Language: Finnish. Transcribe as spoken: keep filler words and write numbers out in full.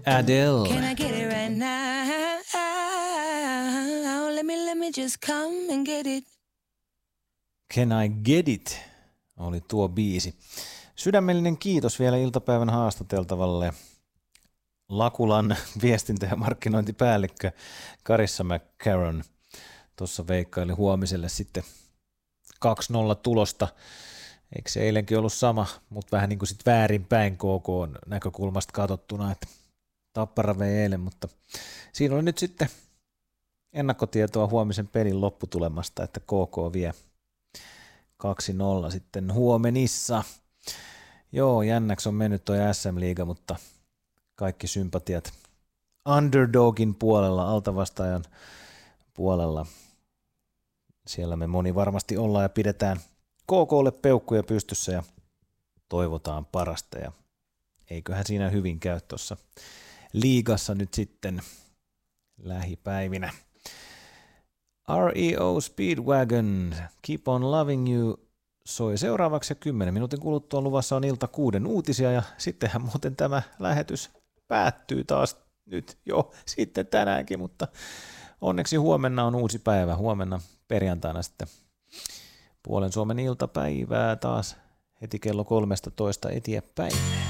Adele. Can I get it right now? Let me, let me just come and get it. Can I get it? Oli tuo biisi. Sydämellinen kiitos vielä iltapäivän haastateltavalle Lakulan viestintä- ja markkinointipäällikkö Carissa McCarron. Tuossa veikkaili huomiselle sitten kaksi nolla tulosta. Eikö se eilenkin ollut sama, mutta vähän niin kuin sitten väärinpäin K K:n näkökulmasta katsottuna, että Tappara vei eilen, mutta siinä oli nyt sitten ennakkotietoa huomisen pelin lopputulemasta, että K K vie kaksi nolla sitten huomenissa. Joo, jännäksi on mennyt toi S M-liiga, mutta kaikki sympatiat underdogin puolella, altavastaajan puolella. Siellä me moni varmasti ollaan ja pidetään K K:lle peukkuja pystyssä ja toivotaan parasta. Ja eiköhän siinä hyvin käy tuossa liigassa nyt sitten lähipäivinä. R E O Speedwagon, Keep on Loving You soi seuraavaksi ja kymmenen minuutin kuluttua luvassa on ilta kuuden uutisia ja sittenhän muuten tämä lähetys päättyy taas nyt jo sitten tänäänkin, mutta onneksi huomenna on uusi päivä. Huomenna perjantaina sitten puolen Suomen iltapäivää taas heti kello kolmetoista eteenpäin.